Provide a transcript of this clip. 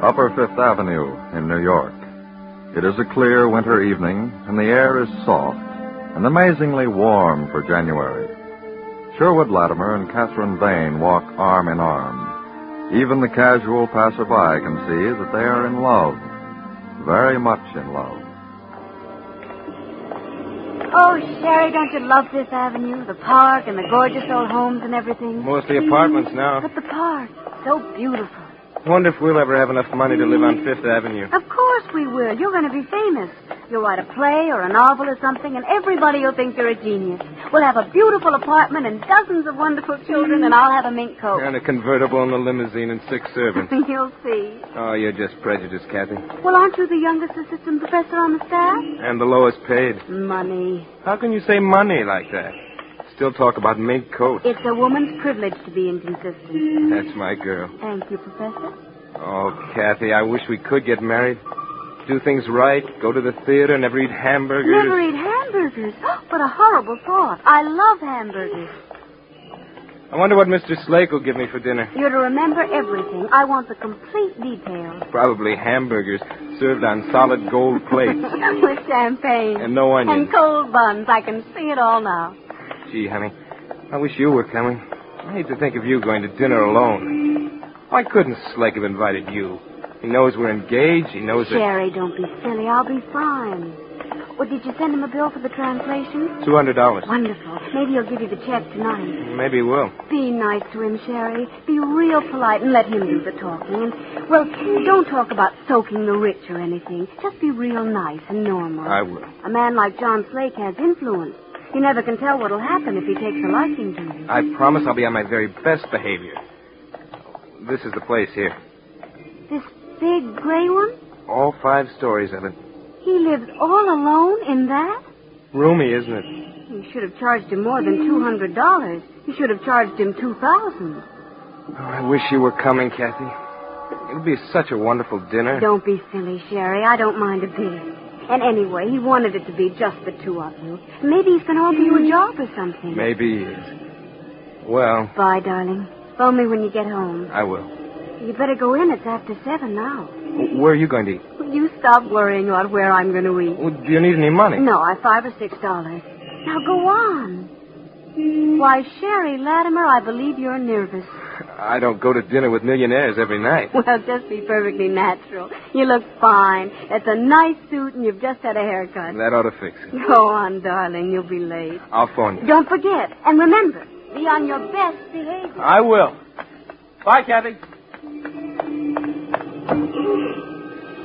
Upper Fifth Avenue in New York. It is a clear winter evening, and the air is soft and amazingly warm for January. Sherwood Latimer and Catherine Vane walk arm in arm. Even the casual passerby can see that they are in love, very much in love. Oh, Sherry, don't you love Fifth Avenue? The park and the gorgeous old homes and everything? Mostly apartments now. But the park, so beautiful. Wonder if we'll ever have enough money to live on Fifth Avenue. Of course we will. You're going to be famous. You'll write a play or a novel or something, and everybody will think you're a genius. We'll have a beautiful apartment and dozens of wonderful children, and I'll have a mink coat. And a convertible and a limousine and 6 servants. You'll see. Oh, you're just prejudiced, Kathy. Well, aren't you the youngest assistant professor on the staff? And the lowest paid. Money. How can you say money like that? Still talk about mink coats. It's a woman's privilege to be inconsistent. That's my girl. Thank you, Professor. Oh, Kathy, I wish we could get married. Do things right, go to the theater, never eat hamburgers. Never eat hamburgers? What a horrible thought. I love hamburgers. I wonder what Mr. Slake will give me for dinner. You're to remember everything. I want the complete details. Probably hamburgers served on solid gold plates. With champagne. And no onions. And cold buns. I can see it all now. Gee, honey, I wish you were coming. I hate to think of you going to dinner alone. Why couldn't Slake have invited you? He knows we're engaged. He knows that... Sherry, don't be silly. I'll be fine. Well, did you send him a bill for the translation? $200. Wonderful. Maybe he'll give you the check tonight. Maybe he will. Be nice to him, Sherry. Be real polite and let him do the talking. And, well, don't talk about soaking the rich or anything. Just be real nice and normal. I will. A man like John Slake has influence. You never can tell what'll happen if he takes a liking to you. I promise I'll be on my very best behavior. This is the place here. This big gray one? All 5 stories of it. He lives all alone in that? Roomy, isn't it? You should have charged him more than $200. You should have charged him $2,000. Oh, I wish you were coming, Kathy. It'll be such a wonderful dinner. Don't be silly, Sherry. I don't mind a bit. And anyway, he wanted it to be just the two of you. Maybe he's going to offer you a job or something. Maybe he is. Well... Bye, darling. Phone me when you get home. I will. You better go in. It's after 7 now. Where are you going to eat? Will you stop worrying about where I'm going to eat? Well, do you need any money? No, I have $5 or $6. Now go on. Why, Sherry Latimer, I believe you're nervous. I don't go to dinner with millionaires every night. Well, just be perfectly natural. You look fine. It's a nice suit, and you've just had a haircut. That ought to fix it. Go on, darling. You'll be late. I'll phone you. Don't forget. And remember, be on your best behavior. I will. Bye, Kathy.